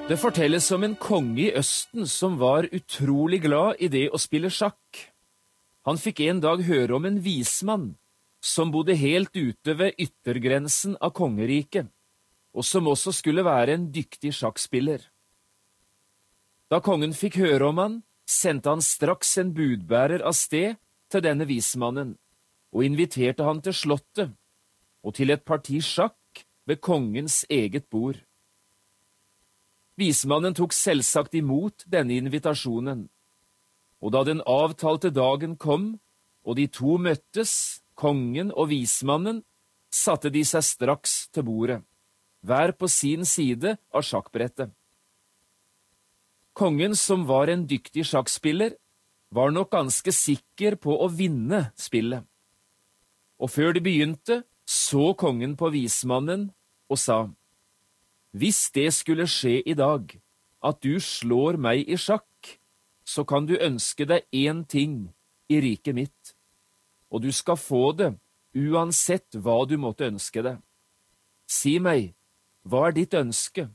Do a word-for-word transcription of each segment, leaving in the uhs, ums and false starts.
Det fortelles om en konge i Østen som var utrolig glad i det å spille sjakk. Han fikk en dag høre om en vismann som bodde helt ute ved yttergrensen av kongeriket, og som også skulle være en dyktig sjakkspiller. Da kongen fikk høre om han, sendte han straks en budbærer av sted til denne vismannen, og inviterte han til slottet, og til et parti sjakk ved kongens eget bord. Vismannen tok selvsagt imot denne invitasjonen, og da den avtalte dagen kom, og de to møttes, kongen og vismannen, satte de seg straks til bordet, hver på sin side av sjakkbrettet. Kongen, som var en dyktig sjakkspiller, var nok ganske sikker på å vinne spillet. Og før de begynte, så kongen på vismannen og sa: «Hvis det skulle skje i dag, at du slår meg i sjakk, så kan du ønske deg én ting i riket mitt, og du skal få det uansett hva du måtte ønske deg. Si meg, hva er ditt ønske?»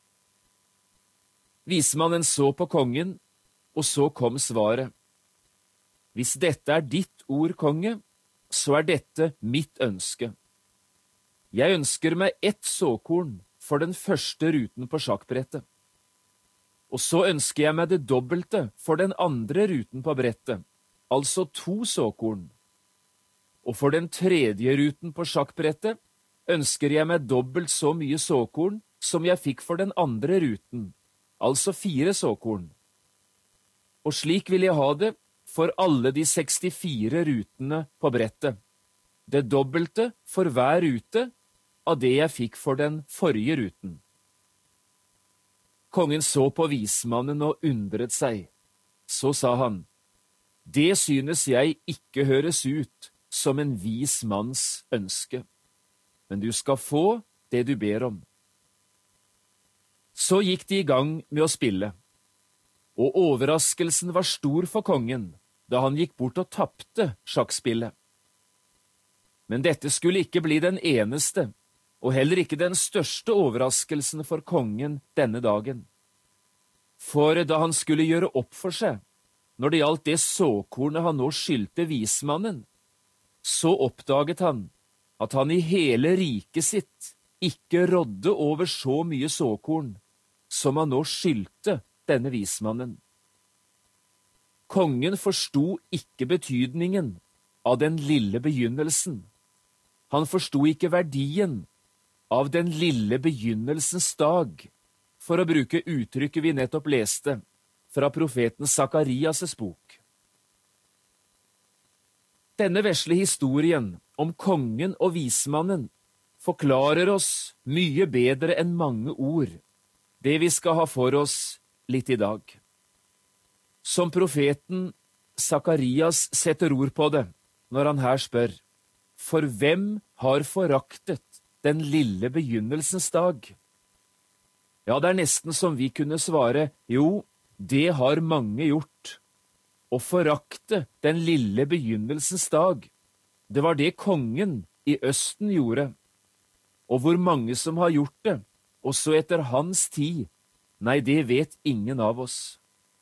Vismannen så på kongen, og så kom svaret: «Hvis dette er ditt ord, konge, så er dette mitt ønske. Jeg ønsker meg ett såkorn for den første ruten på sjakkbrettet, og så ønsker jeg meg det dobbelte for den andre ruten på brettet, altså to såkorn. Og for den tredje ruten på sjakkbrettet ønsker jeg meg dobbelt så mye såkorn som jeg fikk for den andre ruten, altså fire såkorn. Og slik vil jeg ha det for alle de sekstifire rutene på brettet, det dobbelte for hver rute av det jeg fikk for den forrige ruten.» Kongen så på vismannen og undret seg. Så sa han: «Det synes jeg ikke høres ut som en vis manns ønske, men du skal få det du ber om.» Så gikk de i gang med å spille, og overraskelsen var stor for kongen da han gikk bort og tappte sjakkspillet. Men dette skulle ikke bli den eneste, og heller ikke den største overraskelsen for kongen denne dagen. For da han skulle gjøre opp for seg, når det gjaldt det såkornet han nå skyldte vismannen, så oppdaget han at han i hele riket sitt ikke rådde over så mye såkorn som han nå skyldte denne vismannen. Kongen forsto ikke betydningen av den lille begynnelsen. Han forsto ikke verdien av den lille begynnelsens dag, for å bruke uttrykket vi nettopp leste fra profeten Sakarias' bok. Denne vesle historien om kongen og vismannen forklarer oss mye bedre enn mange ord, det vi skal ha for oss litt i dag. Som profeten Sakarias setter ord på det, når han her spør: «For hvem har foraktet den lille begynnelsens dag?» Ja, det er nesten som vi kunne svare: jo, det har mange gjort. Å forakte den lille begynnelsens dag, det var det kongen i Østen gjorde. Og hvor mange som har gjort det, også etter hans tid, nei, det vet ingen av oss.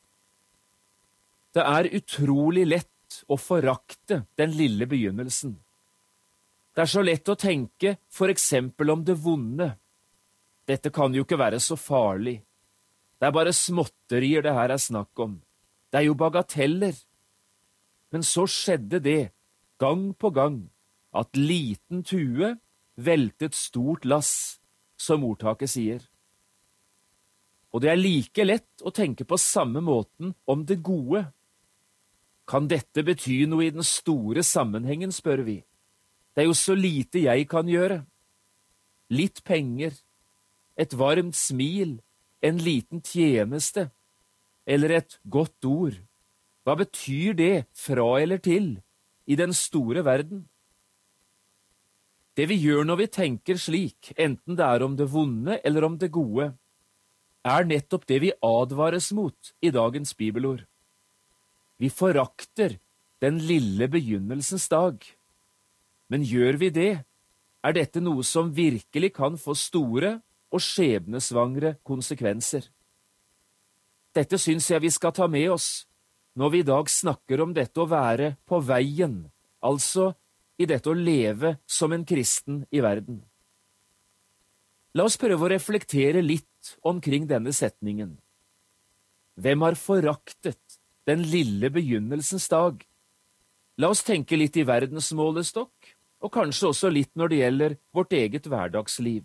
Det er utrolig lett å forakte den lille begynnelsen. Det er så lett å tenke for eksempel om det vonde. Dette kan jo ikke være så farlig. Det er bare småtterier det her er snakk om. Det er jo bagateller. Men så skjedde det, gang på gang, at liten tue veltet stort lass, som ordtaket sier. Og det er like lett å tenke på samme måten om det gode. Kan dette bety noe i den store sammenhengen, spør vi. Det er jo så lite jeg kan gjøre. Litt penger, et varmt smil, en liten tjeneste, eller et godt ord. Hva betyr det fra eller til i den store verden? Det vi gjør når vi tenker slik, enten det er om det vonde eller om det gode, er nettopp det vi advares mot i dagens bibelord. Vi forakter den lille begynnelsens dag. Men gjør vi det, er dette noe som virkelig kan få store og skjebnesvangre konsekvenser. Dette syns jeg vi skal ta med oss når vi i dag snakker om dette å være på veien, altså i dette å leve som en kristen i verden. La oss prøve å reflektere litt omkring denne setningen. Hvem har foraktet den lille begynnelsens dag? La oss tenke litt i verdensmålestokk, og kanskje også litt når det gjelder vårt eget hverdagsliv.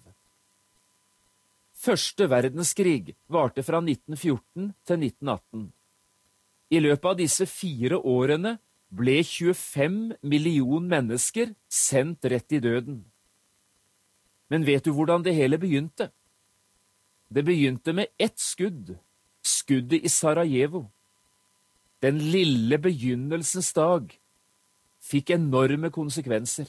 Første verdenskrig varte fra nitten fjorten til nitten atten. I løpet av disse fire årene ble tjuefem million mennesker sendt rett i døden. Men vet du hvordan det hele begynte? Det begynte med ett skudd, skuddet i Sarajevo. Den lille begynnelsens dag fikk enorme konsekvenser.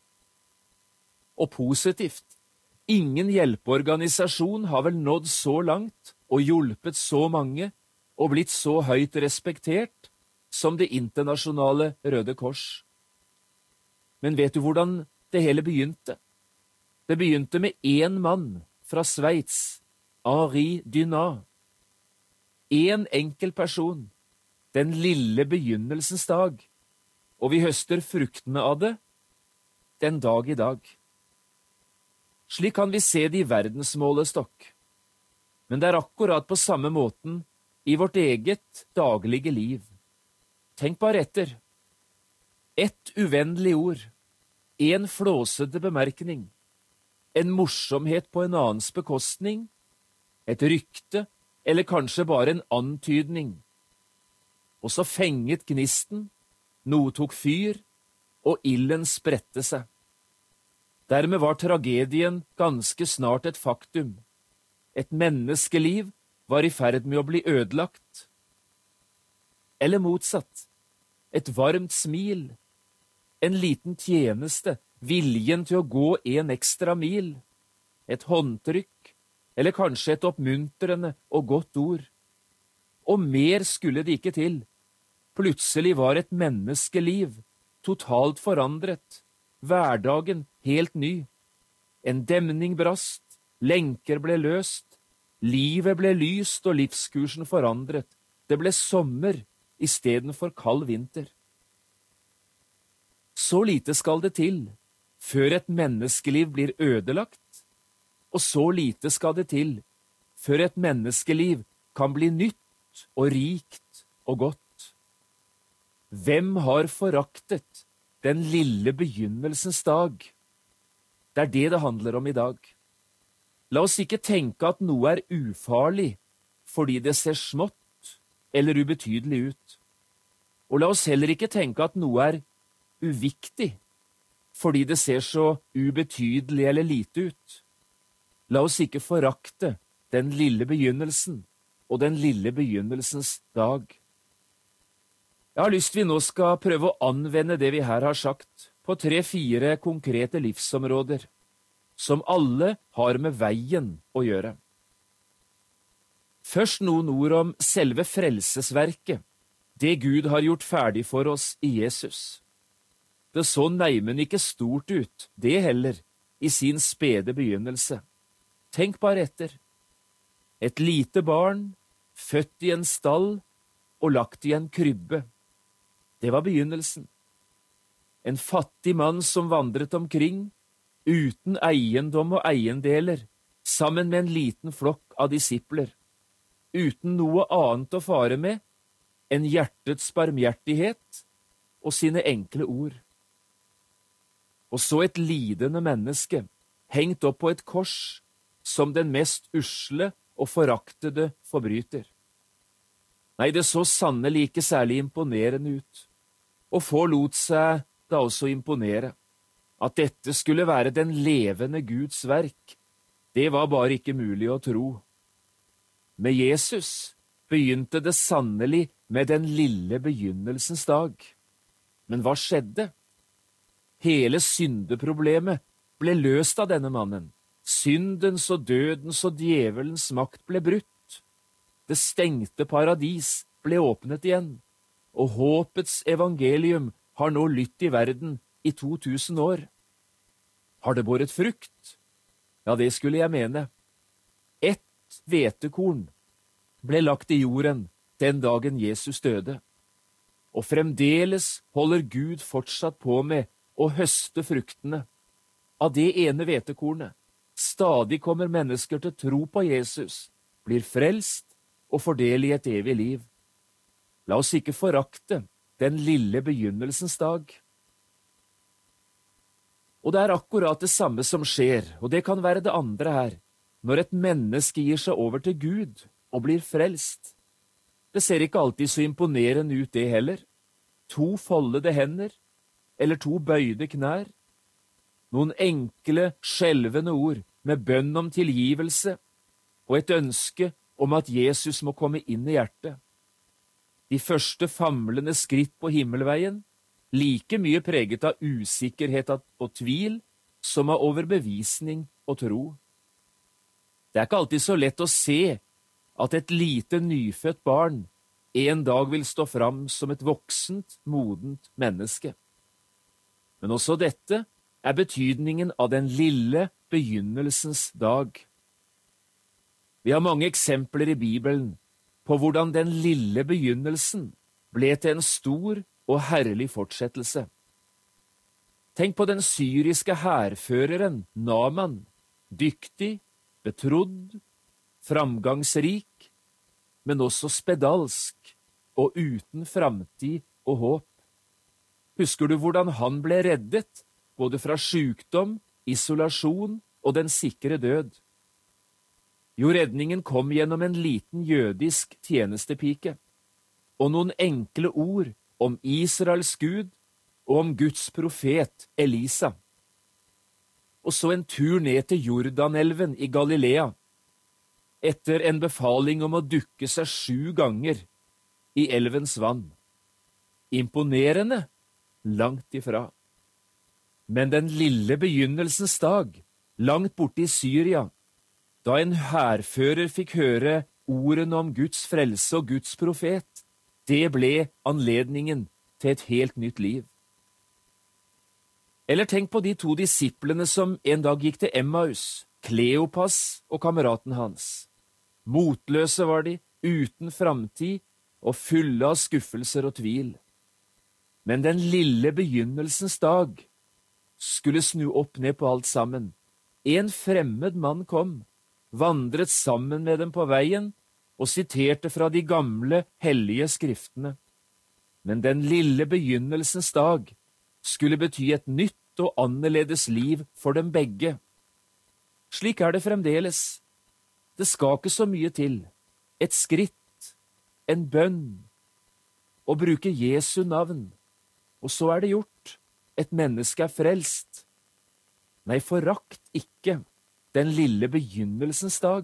Og positivt, ingen hjelpeorganisasjon har vel nådd så langt og hjulpet så mange og blitt så høyt respektert som Det internasjonale Røde Kors. Men vet du hvordan det hele begynte? Det begynte med én mann fra Sveits, Henri Dunant. En enkel person, den lille begynnelsens dag, og vi høster fruktene av det den dag i dag. Slik kan vi se det i verdensmålestokk, men det er akkurat på samme måten i vårt eget daglige liv. Tenk bare etter. Et uvennlig ord, en flåsete bemerkning, en morsomhet på en annens bekostning, et rykte eller kanskje bare en antydning. Og så fenget gnisten, noe tok fyr, og ilden spredte seg. Dermed var tragedien ganske snart et faktum. Et menneskeliv var i ferd med å bli ødelagt. Eller motsatt, et varmt smil, en liten tjeneste, viljen til å gå en ekstra mil, et håndtrykk, eller kanskje et oppmuntrende og godt ord. Og mer skulle det ikke til. Plutselig var et menneskeliv totalt forandret, hverdagen helt ny. En demning brast, lenker ble løst, livet ble lyst og livskursen forandret. Det ble sommer istedenfor kald vinter. Så lite skal det til før et menneskeliv blir ødelagt, og så lite skal det til før et menneskeliv kan bli nytt og rikt og godt. Hvem har foraktet den lille begynnelsens dag? Det er det det handler om i dag. La oss ikke tenke at noe er ufarlig fordi det ser smått eller ubetydelig ut. Og la oss heller ikke tenke at noe er uviktig fordi det ser så ubetydelig eller lite ut. La oss ikke forakte den lille begynnelsen og den lille begynnelsens dag. Jeg har lyst vi nå skal prøve å anvende det vi her har sagt på tre-fire konkrete livsområder, som alle har med veien å gjøre. Først noen ord om selve frelsesverket, det Gud har gjort ferdig for oss i Jesus. Det så neimen ikke stort ut, det heller, i sin spede begynnelse. Tenk bare etter. Et lite barn, født i en stall og lagt i en krybbe. Det var begynnelsen. En fattig mann som vandret omkring, uten eiendom og eiendeler, sammen med en liten flokk av disipler, uten noe annet å fare med enn hjertets barmhjertighet og sine enkle ord. Og så et lidende menneske, hengt opp på et kors, som den mest usle og foraktede forbryter. Nei, det så sannelig ikke særlig imponerende ut, og få lot seg da også imponere. At dette skulle være den levende Guds verk, det var bare ikke mulig å tro. Med Jesus begynte det sannelig med den lille begynnelsens dag. Men hva skjedde? Hele syndeproblemet ble løst av denne mannen. Syndens og dødens og djevelens makt ble brutt. Det stengte paradis ble åpnet igjen, og håpets evangelium har nå lytt i verden i to tusen år. Har det båret frukt? Ja, det skulle jeg mene. Ett hvetekorn ble lagt i jorden den dagen Jesus døde, og fremdeles holder Gud fortsatt på med å høste fruktene av det ene hvetekornet. Stadig kommer mennesker til tro på Jesus, blir frelst og får del i et evig liv. La oss ikke forakte den lille begynnelsens dag. Og det er akkurat det samme som skjer, og det kan være det andre her, når et menneske gir seg over til Gud og blir frelst. Det ser ikke alltid så imponerende ut det heller. To foldede hender, eller to bøyde knær. Noen enkle, skjelvende ord med bønn om tilgivelse og et ønske om at Jesus må komme inn i hjertet. De første famlende skritt på himmelveien, like mye preget av usikkerhet og tvil som av overbevisning og tro. Det er ikke alltid så lett å se at et lite nyfødt barn en dag vil stå fram som et voksent, modent menneske. Men også dette er betydningen av den lille begynnelsens dag. Vi har mange eksempler i Bibelen på hvordan den lille begynnelsen ble til en stor og herlig fortsettelse. Tenk på den syriske hærføreren Naaman, dyktig, betrodd, framgangsrik, men også spedalsk og uten framtid og håp. Husker du hvordan han ble reddet, både fra sykdom, isolasjon og den sikre død? Jo, redningen kom gjennom en liten jødisk tjenestepike, og noen enkle ord om Israels Gud og om Guds profet Elisa. Og så en tur ned til Jordanelven i Galilea, etter en befaling om å dukke seg sju ganger i elvens vann. Imponerende, langt ifra. Men den lille begynnelsens dag, langt borte i Syria, da en hærfører fikk høre ordene om Guds frelse og Guds profet, det ble anledningen til et helt nytt liv. Eller tenk på de to disiplene som en dag gikk til Emmaus, Kleopas og kameraten hans. Motløse var de, uten framtid og fulle av skuffelser og tvil. Men den lille begynnelsens dag skulle snu opp ned på alt sammen. En fremmed mann kom, vandret sammen med dem på veien og siterte fra de gamle, hellige skriftene. Men den lille begynnelsens dag skulle bety et nytt og annerledes liv for dem begge. Slik er det fremdeles. Det skal ikke så mye til. Et skritt, en bønn, å bruke Jesu navn, og så er det gjort. Et menneske er frelst. Nei, forakt ikke den lille begynnelsens dag.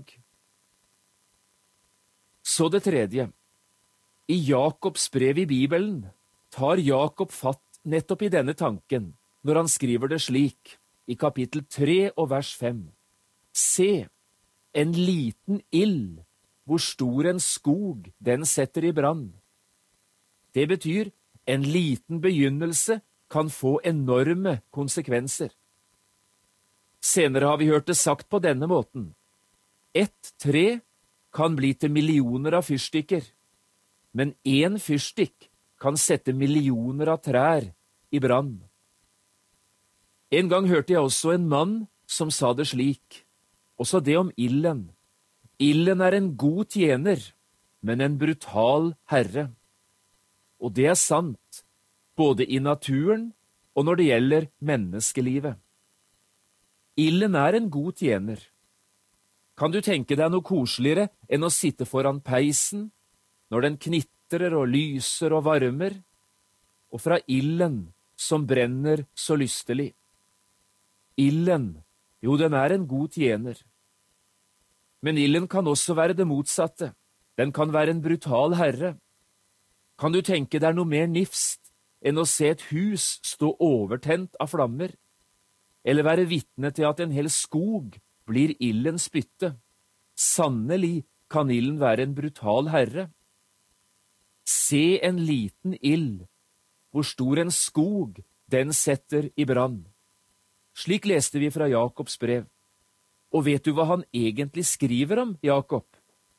Så det tredje. I Jakobs brev i Bibelen tar Jakob fatt nettopp i denne tanken når han skriver det slik, i kapittel tre og vers fem. Se, en liten ild, hvor stor en skog den setter i brann. Det betyr en liten begynnelse kan få enorme konsekvenser. Senere har vi hørt det sagt på denne måten. Ett tre kan bli til millioner av fyrstikker, men én fyrstikk kan sette millioner av trær i brann. En gang hørte jeg også en mann som sa det slik, også det om ilden. Ilden er en god tjener, men en brutal herre. Og det er sant, både i naturen og når det gjelder menneskelivet. Ilden er en god tjener. Kan du tenke deg noe koseligere enn å sitte foran peisen, når den knitrer og lyser og varmer, og fra ilden som brenner så lystelig? Ilden, jo, den er en god tjener. Men ilden kan også være det motsatte. Den kan være en brutal herre. Kan du tenke deg noe mer nifst enn å se et hus stå overtent av flammer, eller være vitne til at en hel skog blir ildens bytte? Sannelig kan ilden være en brutal herre. Se en liten ild, hvor stor en skog den setter i brann. Slik leste vi fra Jakobs brev. Og vet du hva han egentlig skriver om, Jakob,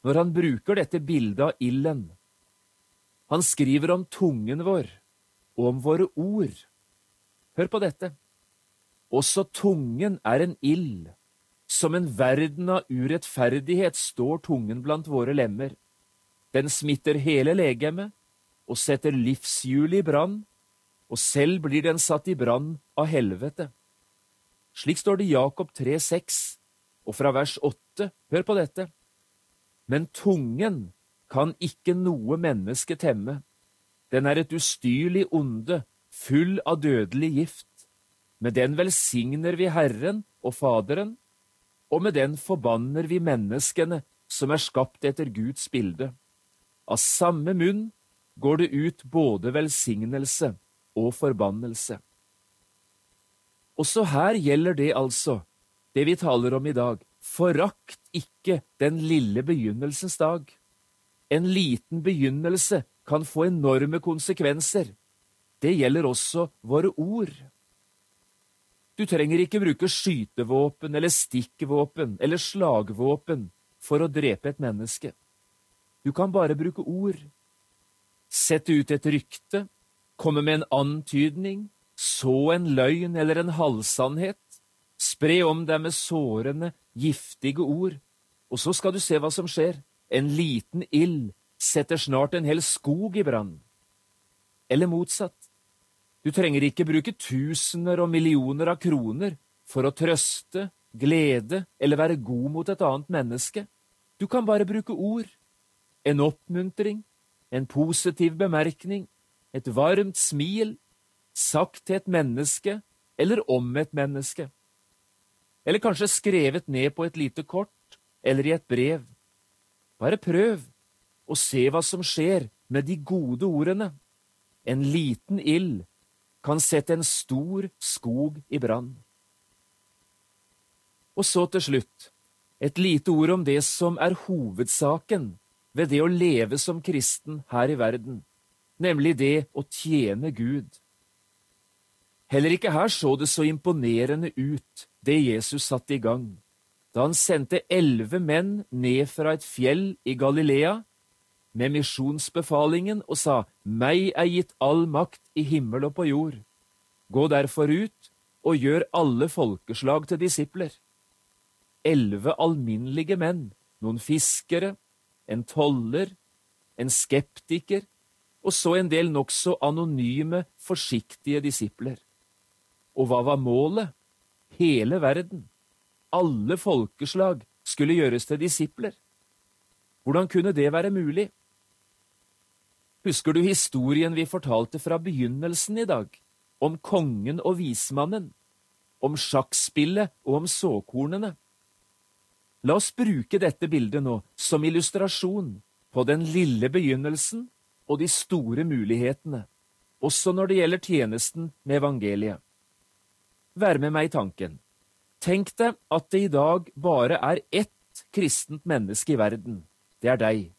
når han bruker dette bildet av ilden. Han skriver om tungen vår og om våre ord. Hør på dette. Også tungen er en ild. Som en verden av urettferdighet står tungen blant våre lemmer. Den smitter hele legemet og setter livshjulet i brann, og selv blir den satt i brann av helvete. Slik står det i Jakob tre seks, og fra vers åtte, hør på dette. Men tungen kan ikke noe menneske temme. Den er et ustyrlig onde, full av dødelig gift. Med den velsigner vi Herren og Faderen, og med den forbanner vi menneskene som er skapt etter Guds bilde. Av samme munn går det ut både velsignelse og forbannelse. Også her gjelder det altså, det vi taler om i dag. Forakt ikke den lille begynnelsens dag. En liten begynnelse kan få enorme konsekvenser. Det gjelder også våre ord. Du trenger ikke bruke skytevåpen eller stikkvåpen eller slagvåpen for å drepe et menneske. Du kan bare bruke ord. Sette ut et rykte, komme med en antydning, så en løgn eller en halvsannhet, spre om deg med sårende, giftige ord, og så skal du se hva som skjer. En liten ild setter snart en hel skog i brann. Eller motsatt. Du trenger ikke bruke tusener og millioner av kroner for å trøste, glede eller være god mot et annet menneske. Du kan bare bruke ord. En oppmuntring, en positiv bemerkning, et varmt smil, sagt til et menneske eller om et menneske. Eller kanskje skrevet ned på et lite kort eller i et brev. Bare prøv og se hva som skjer med de gode ordene. En liten ild kan sette en stor skog i brann. Og så til slutt, et lite ord om det som er hovedsaken ved det å leve som kristen her i verden, nemlig det å tjene Gud. Heller ikke her så det så imponerende ut, det Jesus satte i gang, da han sendte elleve menn ned fra et fjell i Galilea med misjonsbefalingen og sa, «Meg er gitt all makt i himmel og på jord. Gå derfor ut og gjør alle folkeslag til disipler.» Elleve alminnelige menn, noen fiskere, en toller, en skeptiker, og så en del nokså anonyme, forsiktige disipler. Og hva var målet? Hele verden. Alle folkeslag skulle gjøres til disipler. Hvordan kunne det være mulig? Husker du historien vi fortalte fra begynnelsen i dag, om kongen og vismannen, om sjakkspillet og om såkornene? La oss bruke dette bildet nå som illustrasjon på den lille begynnelsen og de store mulighetene, også når det gjelder tjenesten med evangeliet. Vær med meg i tanken. Tenk deg at det i dag bare er ett kristent menneske i verden. Det er deg.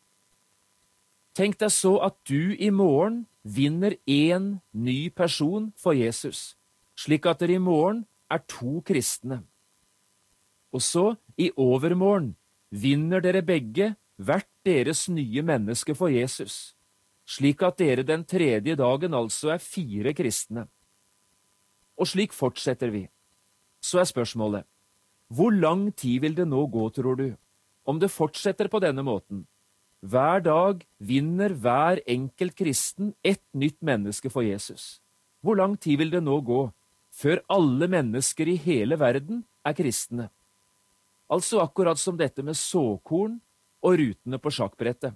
Tenk deg så at du i morgen vinner en ny person for Jesus, slik at det i morgen er to kristne. Og så, i overmorgen, vinner dere begge hvert deres nye menneske for Jesus, slik at dere den tredje dagen altså er fire kristne. Og slik fortsetter vi. Så er spørsmålet, hvor lang tid vil det nå gå, tror du, om det fortsetter på denne måten? Hver dag vinner hver enkelt kristen ett nytt menneske for Jesus. Hvor lang tid vil det nå gå, før alle mennesker i hele verden er kristne? Altså akkurat som dette med såkorn og rutene på sjakkbrettet.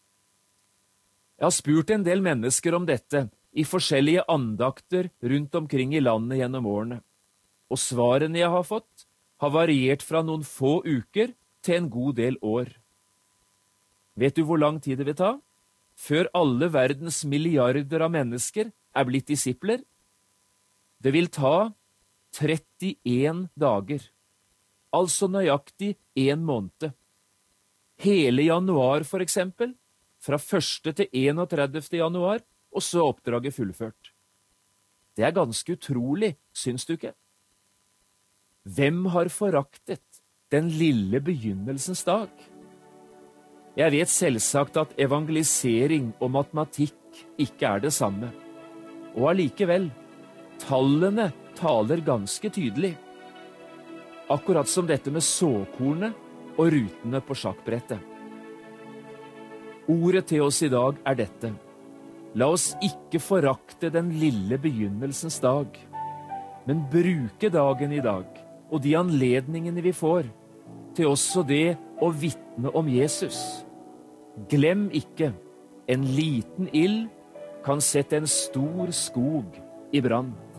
Jeg har spurt en del mennesker om dette i forskjellige andakter rundt omkring i landet gjennom årene, og svarene jeg har fått har variert fra noen få uker til en god del år. Vet du hvor lang tid det vil ta? Før alle verdens milliarder av mennesker er blitt disipler? Det vil ta trettien dager, altså nøyaktig en måned. Hele januar for eksempel, fra første til enogtredivte januar, og så oppdraget fullført. Det er ganske utrolig, syns du ikke? Hvem har foraktet den lille begynnelsens dag? Jeg vet selvsagt at evangelisering og matematikk ikke er det samme. Og allikevel, tallene taler ganske tydelig. Akkurat som dette med såkornet og rutene på sjakkbrettet. Ordet til oss i dag er dette: la oss ikke forakte den lille begynnelsens dag, men bruke dagen i dag og de anledningene vi får, til også det å vitne om Jesus. Glem ikke, en liten ild kan sette en stor skog i brann.